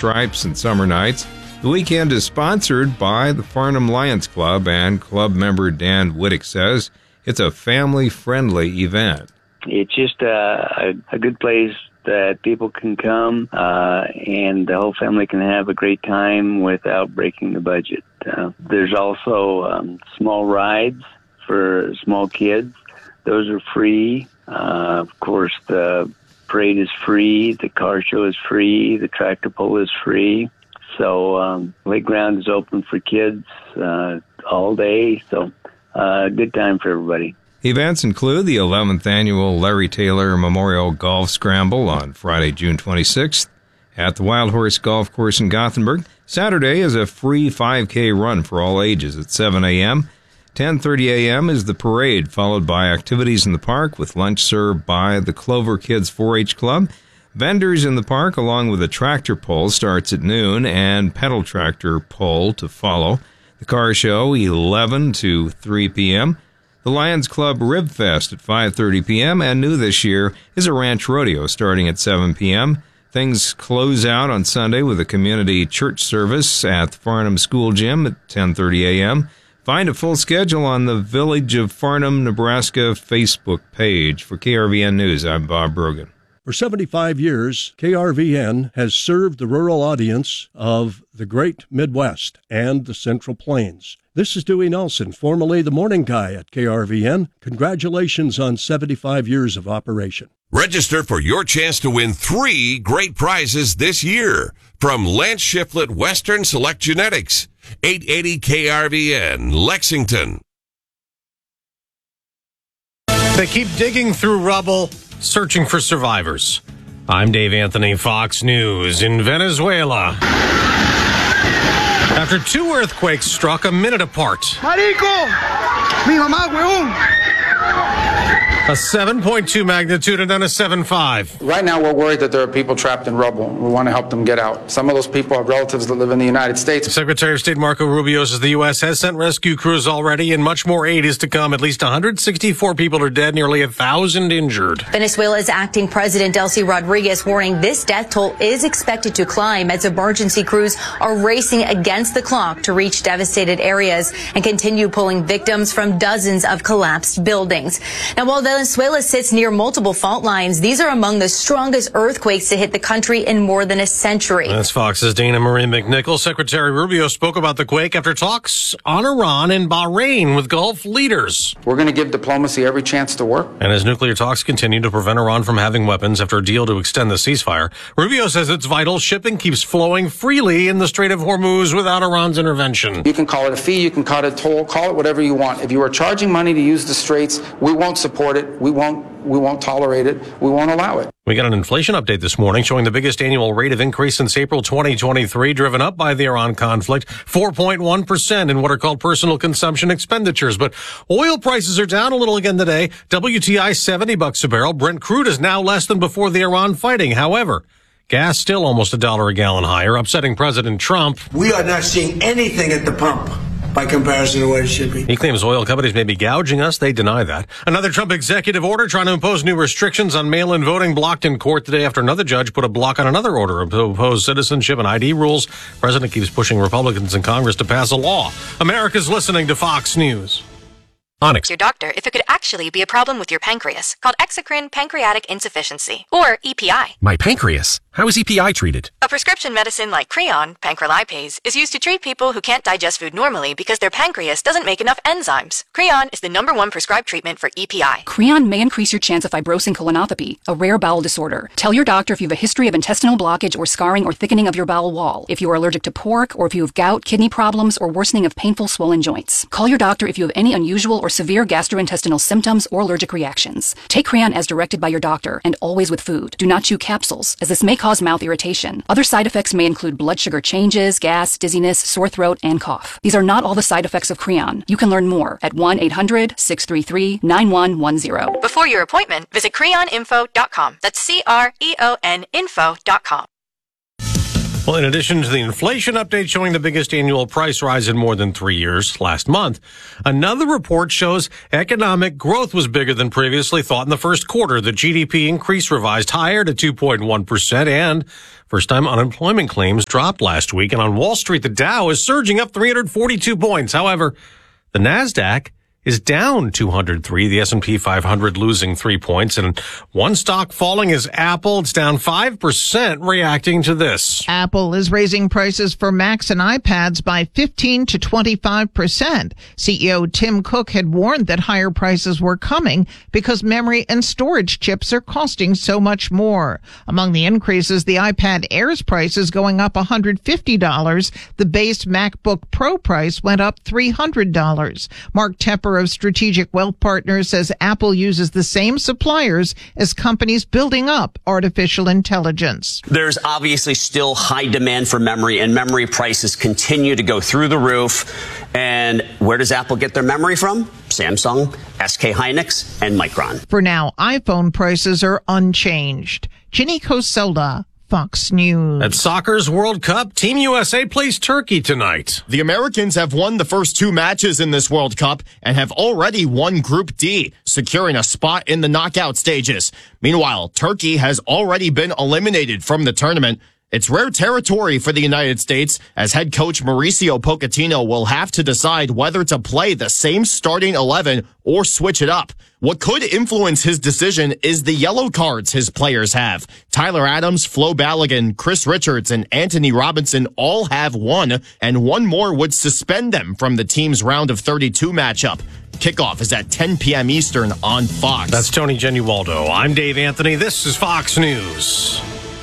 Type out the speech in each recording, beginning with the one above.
Stripes and Summer Nights. The weekend is sponsored by the Farnham Lions Club, and club member Dan Whittick says it's a family-friendly event. It's just a good place that people can come and the whole family can have a great time without breaking the budget. There's also small rides for small kids. Those are free. Of course, the parade is free. The car show is free. The tractor pull is free. So playground is open for kids all day. So good time for everybody. Events include the 11th Annual Larry Taylor Memorial Golf Scramble on Friday, June 26th at the Wild Horse Golf Course in Gothenburg. Saturday is a free 5K run for all ages at 7 a.m. 10:30 a.m. is the parade, followed by activities in the park with lunch served by the Clover Kids 4-H Club. Vendors in the park, along with a tractor pull, starts at noon and pedal tractor pull to follow. The car show, 11 to 3 p.m. The Lions Club Rib Fest at 5:30 p.m. and new this year is a ranch rodeo starting at 7 p.m. Things close out on Sunday with a community church service at the Farnham School Gym at 10:30 a.m. Find a full schedule on the Village of Farnham, Nebraska Facebook page. For KRVN News, I'm Bob Brogan. For 75 years, KRVN has served the rural audience of the Great Midwest and the Central Plains. This is Dewey Nelson, formerly the morning guy at KRVN. Congratulations on 75 years of operation. Register for your chance to win 3 great prizes this year from Lance Shiflett Western Select Genetics, 880 KRVN, Lexington. They keep digging through rubble, searching for survivors. I'm Dave Anthony, Fox News. In Venezuela, after 2 earthquakes struck a minute apart, a 7.2 magnitude and then a 7.5. Right now, we're worried that there are people trapped in rubble. We want to help them get out. Some of those people have relatives that live in the United States. Secretary of State Marco Rubio says the U.S. has sent rescue crews already, and much more aid is to come. At least 164 people are dead, nearly 1,000 injured. Venezuela's acting president Delcy Rodriguez warning this death toll is expected to climb as emergency crews are racing against the clock to reach devastated areas and continue pulling victims from dozens of collapsed buildings. Now, while Venezuela sits near multiple fault lines, these are among the strongest earthquakes to hit the country in more than a century. That's Fox's Dana Marie McNichol. Secretary Rubio spoke about the quake after talks on Iran and Bahrain with Gulf leaders. We're going to give diplomacy every chance to work. And as nuclear talks continue to prevent Iran from having weapons after a deal to extend the ceasefire, Rubio says it's vital shipping keeps flowing freely in the Strait of Hormuz without Iran's intervention. You can call it a fee, you can call it a toll, call it whatever you want. If you are charging money to use the straits, we won't support it. We won't tolerate it. We won't allow it. We got an inflation update this morning showing the biggest annual rate of increase since April 2023, driven up by the Iran conflict, 4.1% in what are called personal consumption expenditures. But oil prices are down a little again today. WTI $70 a barrel. Brent crude is now less than before the Iran fighting. However, gas still almost $1 a gallon higher, upsetting President Trump. We are not seeing anything at the pump by comparison to what it should be. He claims oil companies may be gouging us. They deny that. Another Trump executive order trying to impose new restrictions on mail-in voting blocked in court today after another judge put a block on another order to oppose citizenship and ID rules. President keeps pushing Republicans in Congress to pass a law. America's listening to Fox News. Onyx. Your doctor if it could actually be a problem with your pancreas, called exocrine pancreatic insufficiency, or EPI. My pancreas? How is EPI treated? A prescription medicine like Creon, pancrelipase, is used to treat people who can't digest food normally because their pancreas doesn't make enough enzymes. Creon is the #1 prescribed treatment for EPI. Creon may increase your chance of fibrosing colonopathy, a rare bowel disorder. Tell your doctor if you have a history of intestinal blockage or scarring or thickening of your bowel wall, if you are allergic to pork, or if you have gout, kidney problems, or worsening of painful swollen joints. Call your doctor if you have any unusual or severe gastrointestinal symptoms or allergic reactions. Take Creon as directed by your doctor and always with food. Do not chew capsules, as this may cause mouth irritation. Other side effects may include blood sugar changes, gas, dizziness, sore throat, and cough. These are not all the side effects of Creon. You can learn more at 1-800-633-9110. Before your appointment, visit creoninfo.com. That's CREON info.com. Well, in addition to the inflation update showing the biggest annual price rise in more than 3 years last month, another report shows economic growth was bigger than previously thought in the first quarter. The GDP increase revised higher to 2.1%, and first-time unemployment claims dropped last week. And on Wall Street, the Dow is surging up 342 points. However, the NASDAQ is down 203, the S&P 500 losing 3 points, and one stock falling is Apple. It's down 5%, reacting to this. Apple is raising prices for Macs and iPads by 15 to 25%. CEO Tim Cook had warned that higher prices were coming because memory and storage chips are costing so much more. Among the increases, the iPad Air's price is going up $150. The base MacBook Pro price went up $300. Mark Tepper of Strategic Wealth Partners says Apple uses the same suppliers as companies building up artificial intelligence. There's obviously still high demand for memory, and memory prices continue to go through the roof. And where does Apple get their memory from? Samsung, SK Hynix, and Micron. For now, iPhone prices are unchanged. Ginny Cosola, Fox News. At soccer's World Cup, Team USA plays Turkey tonight. The Americans have won the first 2 matches in this World Cup and have already won Group D, securing a spot in the knockout stages. Meanwhile, Turkey has already been eliminated from the tournament. It's rare territory for the United States, as head coach Mauricio Pochettino will have to decide whether to play the same starting 11 or switch it up. What could influence his decision is the yellow cards his players have. Tyler Adams, Flo Balogun, Chris Richards, and Anthony Robinson all have 1, and 1 more would suspend them from the team's round of 32 matchup. Kickoff is at 10 p.m. Eastern on Fox. That's Tony Genualdo. I'm Dave Anthony. This is Fox News.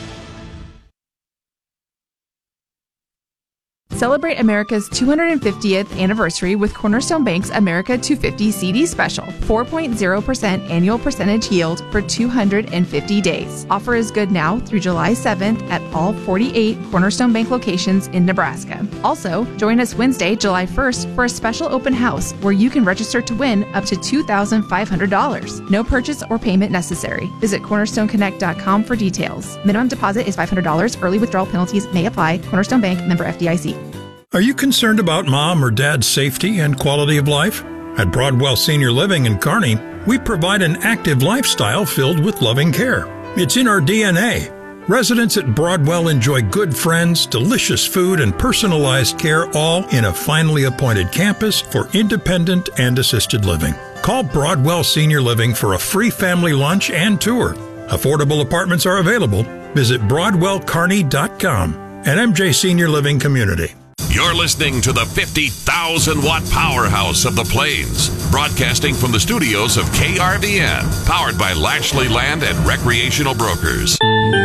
Celebrate America's 250th anniversary with Cornerstone Bank's America 250 CD special. 4.0% annual percentage yield for 250 days. Offer is good now through July 7th at all 48 Cornerstone Bank locations in Nebraska. Also, join us Wednesday, July 1st for a special open house where you can register to win up to $2,500. No purchase or payment necessary. Visit cornerstoneconnect.com for details. Minimum deposit is $500. Early withdrawal penalties may apply. Cornerstone Bank, member FDIC. Are you concerned about mom or dad's safety and quality of life? At Broadwell Senior Living in Kearney, we provide an active lifestyle filled with loving care. It's in our DNA. Residents at Broadwell enjoy good friends, delicious food, and personalized care, all in a finely appointed campus for independent and assisted living. Call Broadwell Senior Living for a free family lunch and tour. Affordable apartments are available. Visit BroadwellKearney.com. An MJ Senior Living community. You're listening to the 50,000-watt powerhouse of the Plains, broadcasting from the studios of KRVN, powered by Lashley Land and Recreational Brokers.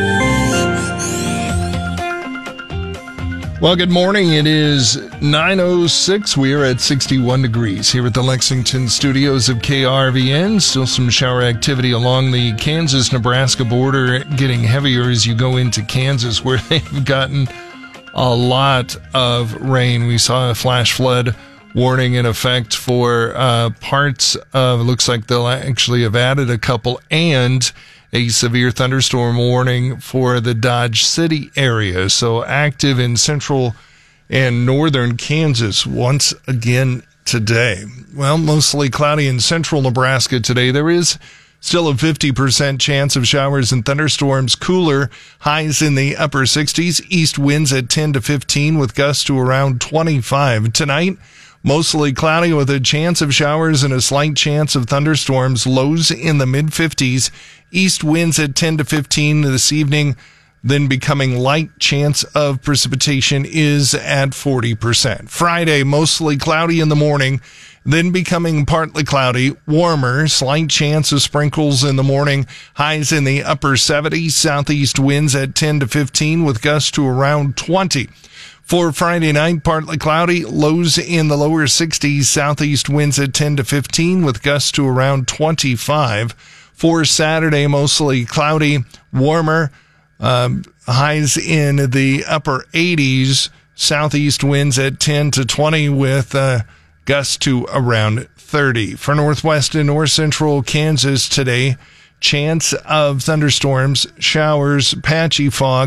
Well, good morning. It is 9:06. We are at 61 degrees here at the Lexington studios of KRVN. Still some shower activity along the Kansas-Nebraska border, getting heavier as you go into Kansas, where they've gotten a lot of rain. We saw a flash flood warning in effect for parts of, it looks like they'll actually have added a couple, and a severe thunderstorm warning for the Dodge City area. So active in central and northern Kansas once again today. Well, mostly cloudy in central Nebraska today. There is still a 50% chance of showers and thunderstorms. Cooler, highs in the upper 60s. East winds at 10 to 15 with gusts to around 25. Tonight, mostly cloudy with a chance of showers and a slight chance of thunderstorms. Lows in the mid-50s. East winds at 10 to 15 this evening. Then becoming light, chance of precipitation is at 40%. Friday, mostly cloudy in the morning. Then becoming partly cloudy, warmer, slight chance of sprinkles in the morning, highs in the upper 70s, southeast winds at 10 to 15 with gusts to around 20. For Friday night, partly cloudy, lows in the lower 60s, southeast winds at 10 to 15 with gusts to around 25. For Saturday, mostly cloudy, warmer, highs in the upper 80s, southeast winds at 10 to 20 with gusts to around 30. For northwest and north central Kansas today, chance of thunderstorms, showers, patchy fog,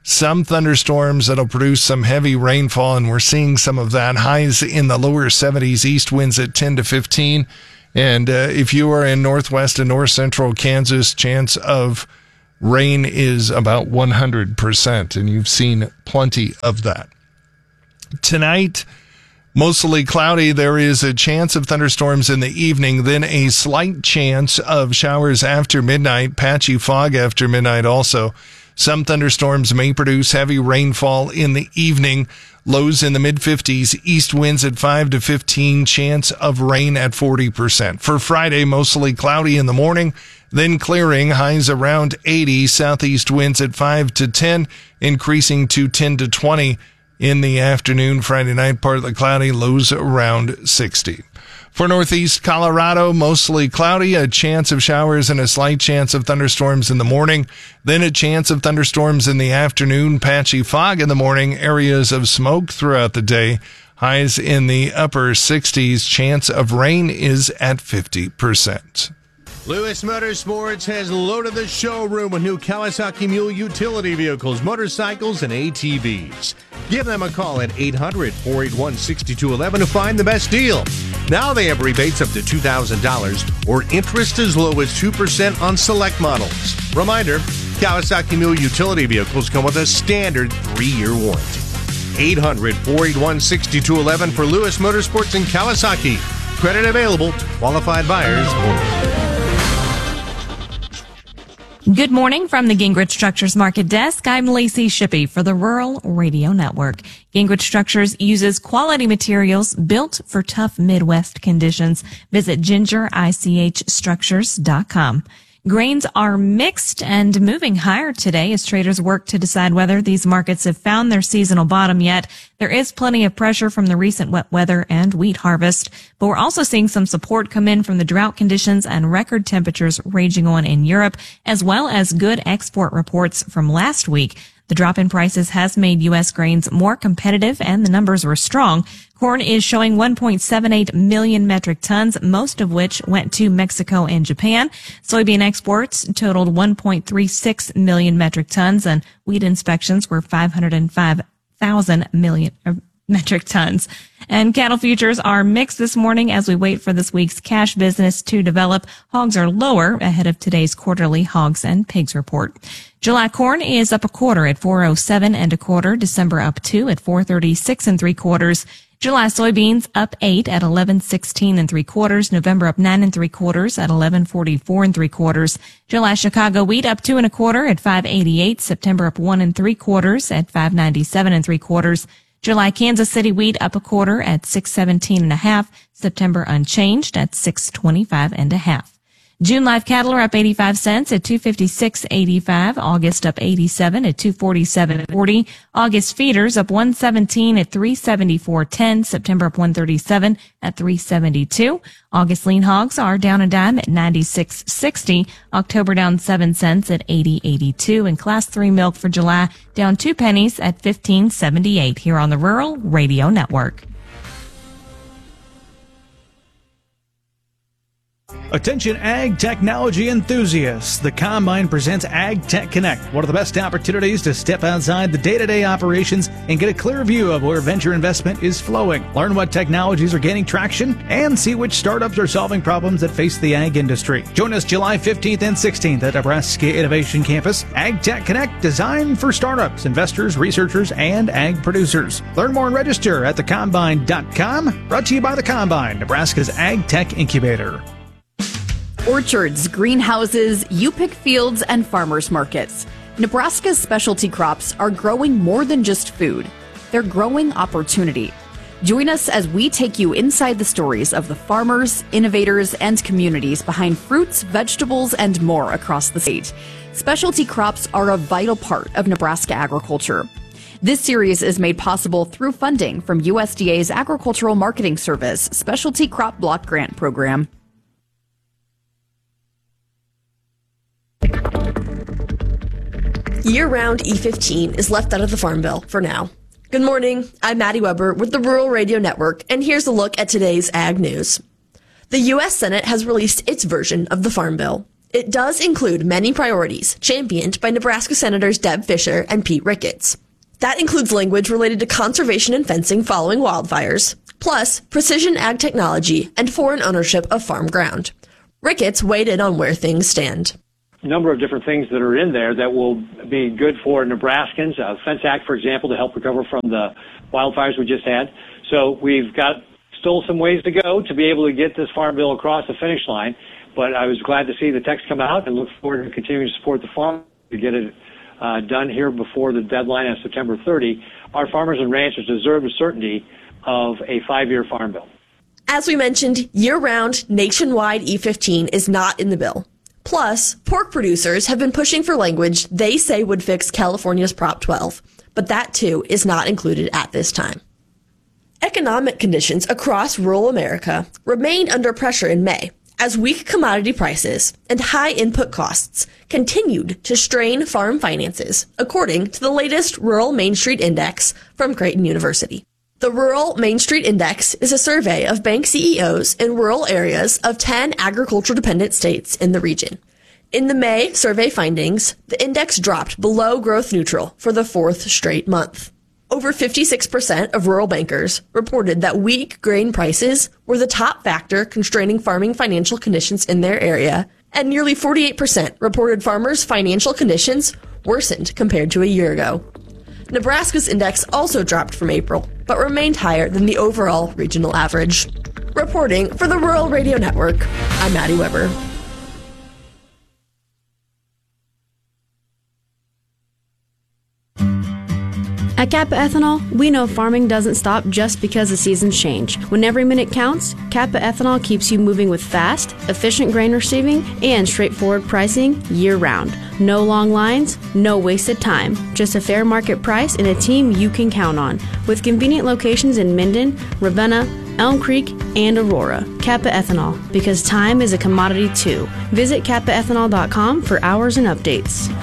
Some thunderstorms that'll produce some heavy rainfall, and we're seeing some of that. Highs in the lower 70s, east winds at 10 to 15. And if you are in northwest and north central Kansas, chance of rain is about 100%, and you've seen plenty of that. Tonight, mostly cloudy. There is a chance of thunderstorms in the evening, then a slight chance of showers after midnight, patchy fog after midnight also. Some thunderstorms may produce heavy rainfall in the evening. Lows in the mid-50s, east winds at 5 to 15, chance of rain at 40%. For Friday, mostly cloudy in the morning, then clearing, highs around 80, southeast winds at 5 to 10, increasing to 10 to 20 in the afternoon. Friday night, partly cloudy, lows around 60. For northeast Colorado, mostly cloudy, a chance of showers and a slight chance of thunderstorms in the morning. Then a chance of thunderstorms in the afternoon, patchy fog in the morning, areas of smoke throughout the day. Highs in the upper 60s, chance of rain is at 50%. Lewis Motorsports has loaded the showroom with new Kawasaki Mule utility vehicles, motorcycles, and ATVs. Give them a call at 800-481-6211 to find the best deal. Now they have rebates up to $2,000 or interest as low as 2% on select models. Reminder, Kawasaki Mule utility vehicles come with a standard 3-year warranty. 800-481-6211 for Lewis Motorsports and Kawasaki. Credit available. Qualified buyers only. Good morning from the Gingrich Structures Market Desk. I'm Lacey Shippey for the Rural Radio Network. Gingrich Structures uses quality materials built for tough Midwest conditions. Visit gingerichstructures.com. Grains are mixed and moving higher today as traders work to decide whether these markets have found their seasonal bottom yet. There is plenty of pressure from the recent wet weather and wheat harvest, but we're also seeing some support come in from the drought conditions and record temperatures raging on in Europe, as well as good export reports from last week. The drop in prices has made U.S. grains more competitive, and the numbers were strong. Corn is showing 1.78 million metric tons, most of which went to Mexico and Japan. Soybean exports totaled 1.36 million metric tons, and wheat inspections were 505,000 metric tons. And cattle futures are mixed this morning as we wait for this week's cash business to develop. Hogs are lower ahead of today's quarterly hogs and pigs report. July corn is up a quarter at 407 1/4. December up 2 at 436 3/4. July soybeans up 8 at 1116 3/4. November up 9 3/4 at 1144 3/4. July Chicago wheat up 2 1/4 at 588. September up 1 3/4 at 597 3/4. July Kansas City wheat up a quarter at 617 1/2. September unchanged at 625 1/2. June live cattle are up 85 cents at 256.85. August up 87 at 247.40. August feeders up 117 at 374.10. September up 137 at 372. August lean hogs are down a dime at 96.60. October down 7 cents at 80.82. And class 3 milk for July down 2 pennies at 15.78 here on the Rural Radio Network. Attention ag technology enthusiasts. The Combine presents Ag Tech Connect, one of the best opportunities to step outside the day-to-day operations and get a clear view of where venture investment is flowing. Learn what technologies are gaining traction and see which startups are solving problems that face the ag industry. Join us July 15th and 16th at Nebraska Innovation Campus. Ag Tech Connect, designed for startups, investors, researchers, and ag producers. Learn more and register at thecombine.com. Brought to you by the Combine, Nebraska's Ag Tech Incubator. Orchards, greenhouses, you-pick fields, and farmers markets. Nebraska's specialty crops are growing more than just food. They're growing opportunity. Join us as we take you inside the stories of the farmers, innovators, and communities behind fruits, vegetables, and more across the state. Specialty crops are a vital part of Nebraska agriculture. This series is made possible through funding from USDA's Agricultural Marketing Service Specialty Crop Block Grant Program. Year-round E15 is left out of the Farm Bill for now. Good morning, I'm Maddie Weber with the Rural Radio Network, and here's a look at today's ag news. The U.S. Senate has released its version of the Farm Bill. It does include many priorities championed by Nebraska Senators Deb Fischer and Pete Ricketts. That includes language related to conservation and fencing following wildfires, plus precision ag technology and foreign ownership of farm ground. Ricketts weighed in on where things stand. A number of different things that are in there that will be good for Nebraskans. Fence Act, for example, to help recover from the wildfires we just had. So we've got still some ways to go to be able to get this farm bill across the finish line. But I was glad to see the text come out and look forward to continuing to support the farm to get it done here before the deadline on September 30. Our farmers and ranchers deserve the certainty of a 5-year farm bill. As we mentioned, year-round nationwide E15 is not in the bill. Plus, pork producers have been pushing for language they say would fix California's Prop 12, but that too is not included at this time. Economic conditions across rural America remained under pressure in May as weak commodity prices and high input costs continued to strain farm finances, according to the latest Rural Main Street Index from Creighton University. The Rural Main Street Index is a survey of bank CEOs in rural areas of 10 agriculture-dependent states in the region. In the May survey findings, the index dropped below growth neutral for the 4th straight month. Over 56% of rural bankers reported that weak grain prices were the top factor constraining farming financial conditions in their area, and nearly 48% reported farmers' financial conditions worsened compared to a year ago. Nebraska's index also dropped from April, but remained higher than the overall regional average. Reporting for the Rural Radio Network, I'm Maddie Weber. At Kappa Ethanol, we know farming doesn't stop just because the seasons change. When every minute counts, Kappa Ethanol keeps you moving with fast, efficient grain receiving and straightforward pricing year-round. No long lines, no wasted time, just a fair market price and a team you can count on. With convenient locations in Minden, Ravenna, Elm Creek, and Aurora. Kappa Ethanol, because time is a commodity too. Visit kappaethanol.com for hours and updates.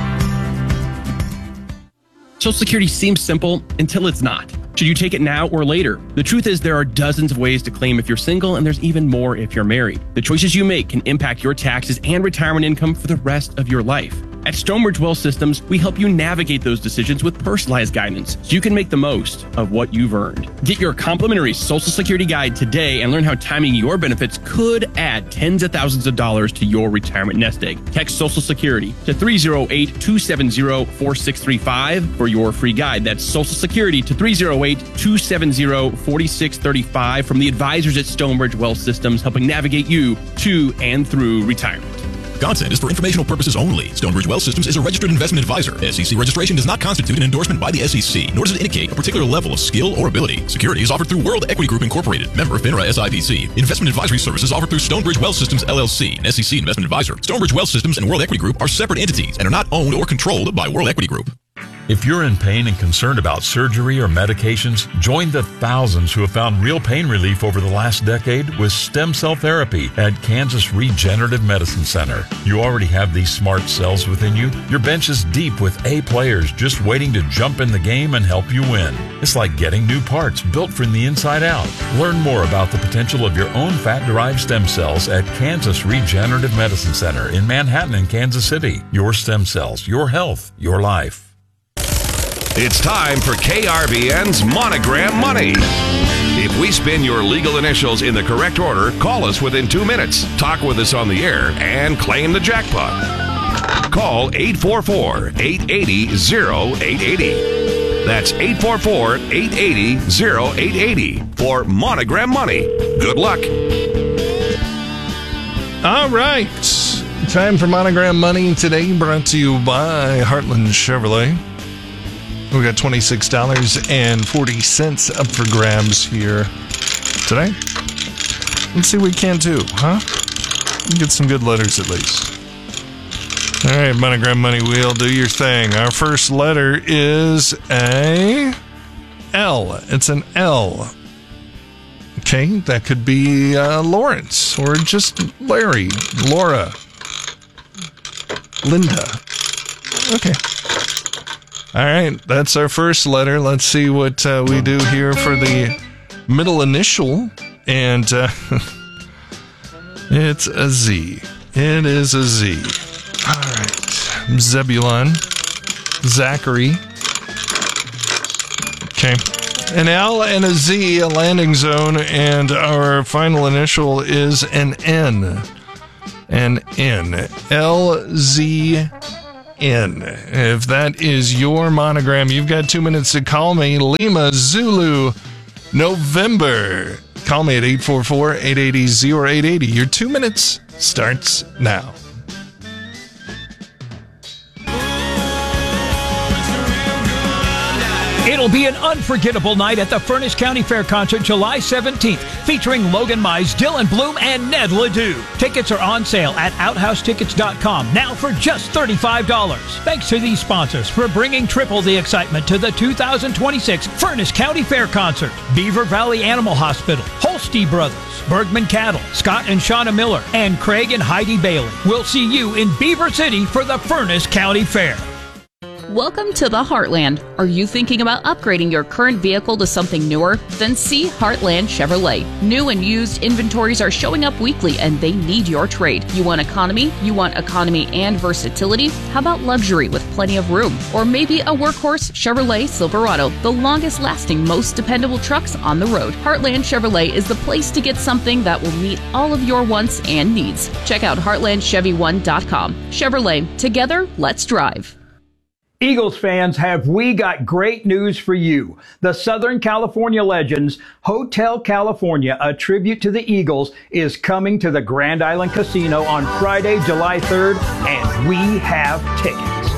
Social Security seems simple until it's not. Should you take it now or later? The truth is there are dozens of ways to claim if you're single, and there's even more if you're married. The choices you make can impact your taxes and retirement income for the rest of your life. At Stonebridge Wealth Systems, we help you navigate those decisions with personalized guidance so you can make the most of what you've earned. Get your complimentary Social Security guide today and learn how timing your benefits could add tens of thousands of dollars to your retirement nest egg. Text Social Security to 308-270-4635 for your free guide. That's Social Security to 308-270-4635 from the advisors at Stonebridge Wealth Systems, helping navigate you to and through retirement. Content is for informational purposes only. Stonebridge Wealth Systems is a registered investment advisor. SEC registration does not constitute an endorsement by the SEC, nor does it indicate a particular level of skill or ability. Securities offered through World Equity Group Incorporated, member FINRA SIPC. Investment advisory services offered through Stonebridge Wealth Systems LLC, an SEC investment advisor. Stonebridge Wealth Systems and World Equity Group are separate entities and are not owned or controlled by World Equity Group. If you're in pain and concerned about surgery or medications, join the thousands who have found real pain relief over the last decade with stem cell therapy at Kansas Regenerative Medicine Center. You already have these smart cells within you. Your bench is deep with A players just waiting to jump in the game and help you win. It's like getting new parts built from the inside out. Learn more about the potential of your own fat-derived stem cells at Kansas Regenerative Medicine Center in Manhattan and Kansas City. Your stem cells, your health, your life. It's time for KRVN's Monogram Money. If we spin your legal initials in the correct order, call us within 2 minutes, talk with us on the air, and claim the jackpot. Call 844-880-0880. That's 844-880-0880 for Monogram Money. Good luck. All right. Time for Monogram Money today, brought to you by Heartland Chevrolet. We got $26.40 up for grabs here today. Let's see what we can do, huh? Get some good letters at least. All right, Monogram Money Wheel, do your thing. Our first letter is a L. It's an L. Okay, that could be Lawrence or just Larry, Laura, Linda. Okay. All right, that's our first letter. Let's see what we do here for the middle initial. And it's a Z. It is a Z. All right. Zebulon. Zachary. Okay. An L and a Z, a landing zone, and our final initial is an N. An N. LZN. If that is your monogram, you've got 2 minutes to call me. Lima Zulu November. Call me at 844-880-0880. Your 2 minutes starts now. It'll be an unforgettable night at the Furnace County Fair Concert July 17th, featuring Logan Mize, Dylan Bloom, and Ned Ledoux. Tickets are on sale at OutHouseTickets.com now for just $35. Thanks to these sponsors for bringing triple the excitement to the 2026 Furnace County Fair Concert. Beaver Valley Animal Hospital, Holste Brothers, Bergman Cattle, Scott and Shauna Miller, and Craig and Heidi Bailey. We'll see you in Beaver City for the Furnace County Fair. Welcome to the Heartland. Are you thinking about upgrading your current vehicle to something newer? Then see Heartland Chevrolet. New and used inventories are showing up weekly and they need your trade. You want economy? You want economy and versatility? How about luxury with plenty of room? Or maybe a workhorse Chevrolet Silverado, the longest lasting, most dependable trucks on the road. Heartland Chevrolet is the place to get something that will meet all of your wants and needs. Check out HeartlandChevy1.com. Chevrolet, together, let's drive. Eagles fans, have we got great news for you. The Southern California Legends Hotel California, a tribute to the Eagles, is coming to the Grand Island Casino on Friday, July 3rd, and we have tickets.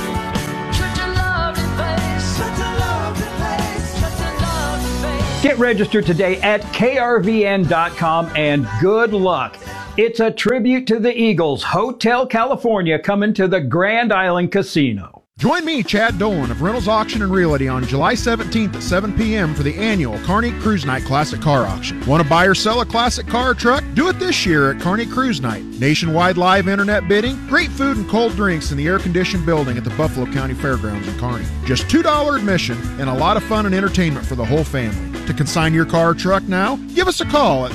Get registered today at krvn.com and good luck. It's a tribute to the Eagles Hotel California coming to the Grand Island Casino. Join me, Chad Dolan of Reynolds Auction and Realty on July 17th at 7 p.m. for the annual Kearney Cruise Night Classic Car Auction. Want to buy or sell a classic car or truck? Do it this year at Kearney Cruise Night. Nationwide live internet bidding, great food and cold drinks in the air-conditioned building at the Buffalo County Fairgrounds in Kearney. Just $2 admission and a lot of fun and entertainment for the whole family. To consign your car or truck now, give us a call at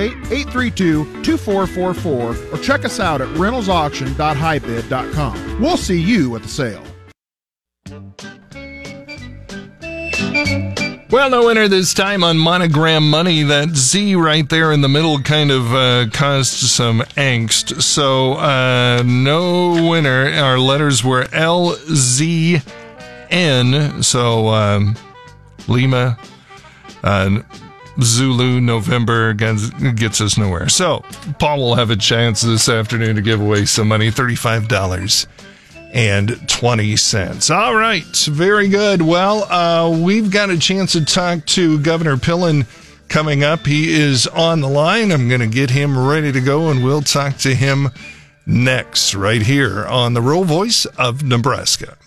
308-832-2444 or check us out at reynoldsauction.highbid.com. We'll see you at the sale. Well, no winner this time on Monogram Money. That Z right there in the middle kind of caused some angst. So, no winner. Our letters were LZN. So, Lima, Zulu, November gets us nowhere. So, Paul will have a chance this afternoon to give away some money, $35.20. All right, very good. Well, we've got a chance to talk to Governor Pillen coming up. He is on the line. I'm going to get him ready to go, and we'll talk to him next, right here on the Rural Voice of Nebraska.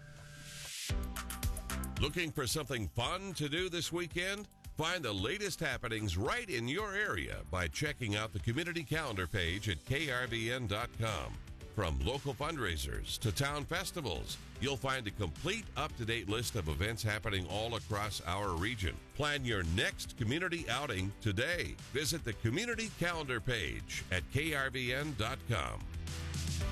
Looking for something fun to do this weekend? Find the latest happenings right in your area by checking out the community calendar page at krvn.com. From local fundraisers to town festivals, you'll find a complete up-to-date list of events happening all across our region. Plan your next community outing today. Visit the community calendar page at krvn.com.